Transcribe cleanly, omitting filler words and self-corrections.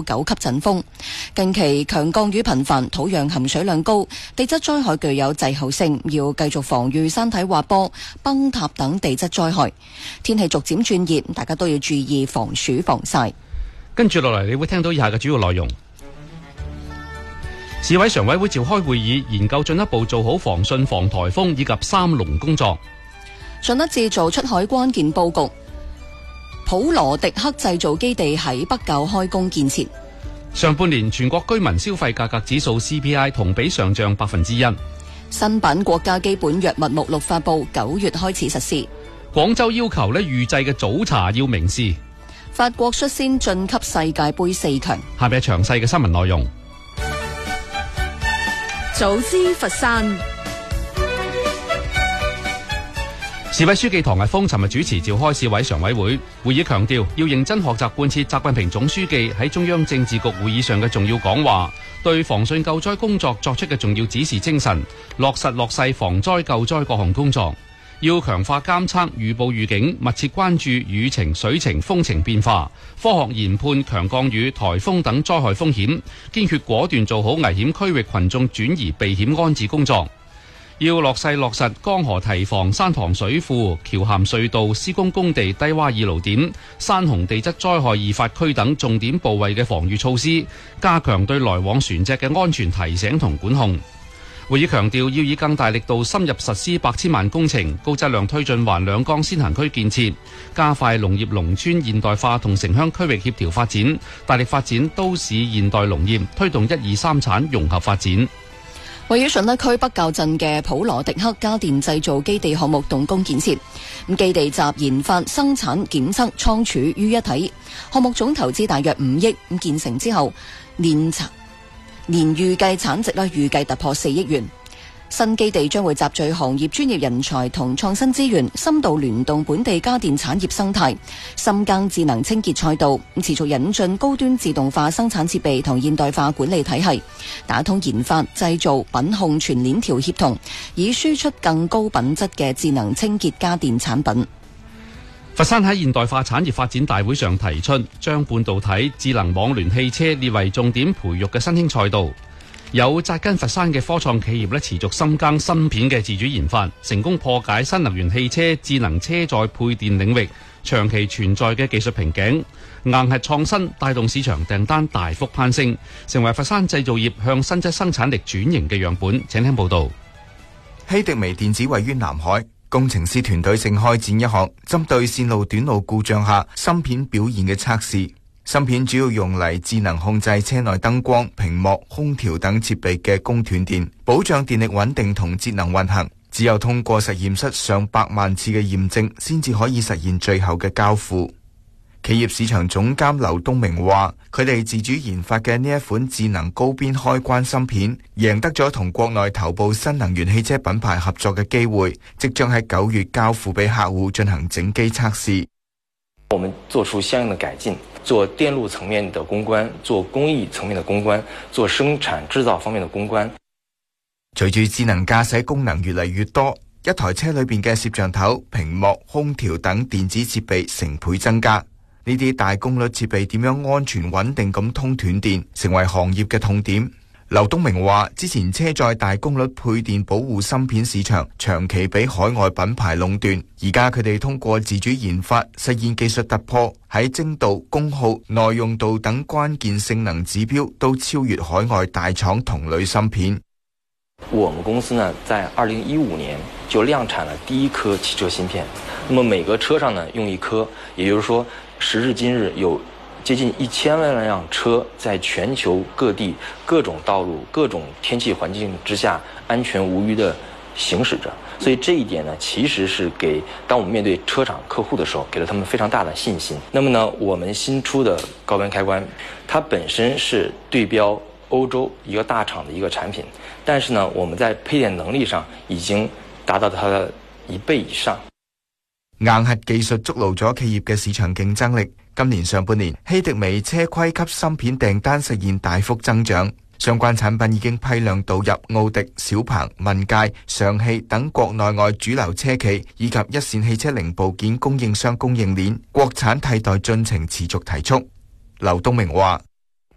9級陣風。近期強降雨頻繁，土壤含水量高，地質災害具有滯後性，要繼續防禦山體滑坡、崩塌等地質災害。天氣逐漸轉熱，大家都要注意防暑防曬。 跟住落嚟，你會聽到以下嘅主要內容。市委常委會召開會議，研究進一步做好防汛防颱風以及三農工作。 順德製造出海關鍵佈局，普羅迪克製造基地喺北滘開工建設。 上半年全國居民消費價格指數 CPI 同比上漲1%。 新版國家基本藥物目錄發布，9月開始實施。 廣州要求預製嘅早茶要明示。 法國率先晉級世界盃4強。 下面係詳細嘅新聞內容。 早知佛山， 市委書記唐日峰尋日主持召開市委常委會，會議強調要認真學習貫徹習近平總書記喺中央政治局會議上嘅重要講話，對防汛救災工作作出嘅重要指示精神，落實落細防災救災各項工作。要強化監測、預報預警，密切關注雨情、水情、風情變化，科學研判強降雨、颱風等災害風險，堅決果斷做好危險區域群眾轉移避險安置工作。要落細落實江河堤防、山塘水庫、橋涵隧道、施工工地、低洼易路點、山洪地質災害易發區等重點部位嘅防禦措施，加強對來往船隻嘅安全提醒同管控。會議強調要以更大力度深入實施百千萬工程，高質量推進環兩江先行區建設，加快農業農村現代化同城鄉區域協調發展，大力發展都市現代農業，推動1、2、3產融合發展。 位於順德區北滘鎮嘅普羅迪克家電製造基地項目動工建設，基地集研發、生產、檢測、倉儲於一體。項目總投資大約5億，建成之後年預計產值預計突破4億元。新基地將會集聚行業專業人才同創新資源，深度聯動本地家電產業生態，深耕智能清潔賽道，持續引進高端自動化生產設備同現代化管理體系，打通研發、製造、品控全鏈條協同，以輸出更高品質嘅智能清潔家電產品。 佛山喺現代化產業發展大會上提出，將半導體、智能網聯汽車列為重點培育嘅新興賽道。有扎根佛山嘅科創企業持續深耕芯片嘅自主研發，成功破解新能源汽車、智能車載配電領域長期存在嘅技術瓶頸，硬核創新帶動市場訂單大幅攀升，成為佛山製造業向新質生產力轉型嘅樣本。請聽報道。 希迪微電子位於南海，工程師團隊正開展一項針對線路短路故障下芯片表現嘅測試。芯片主要用嚟智能控制車內燈光、屏幕、空調等設備嘅供斷電，保障電力穩定同節能運行。只有通過實驗室上百萬次嘅驗證，先至可以實現最後嘅交付。企業市場總監劉東明話，佢哋自主研發嘅呢一款智能高邊開關芯片，贏得咗同國內頭部新能源汽車品牌合作嘅機會，即將喺9月交付俾客戶進行整機測試。 我們做出相應的改進，做電路層面的攻關，做工藝層面的攻關，做生產製造方面的攻關。 隨住智能駕駛功能越嚟越多，一台車裏邊嘅攝像頭、屏幕、空調等電子設備成倍增加。呢啲大功率設備點樣安全穩定咁通斷電，成為行業嘅痛點。劉東明話，之前車載大功率配電保護芯片市場長期俾海外品牌壟斷，而家佢哋通過自主研發，實現技術突破，喺精度、功耗、耐用度等關鍵性能指標都超越海外大廠同類芯片。 我們公司呢，在2015年就量產了第一顆汽車芯片，那麼每個車上呢用一顆，也就是說時至今日有接近1000萬輛車在全球各地各種道路、各種天氣環境之下安全無虞地行駛着。所以這一點呢，其實是當我們面對車廠客戶的時候，給了他們非常大的信心。那麼呢，我們新出的高邊開關，它本身是對標歐洲一個大廠的一個產品，但是呢，我們在配電能力上已經達到它的1倍以上。 硬核技術築牢咗企業嘅市場競爭力。今年上半年，希迪微車規級芯片訂單實現大幅增長，相關產品已經批量導入奧迪、小鵬、文界、上汽等國內外主流車企以及一線汽車零部件供應商供應鏈，國產替代進程持續提速。劉東明話，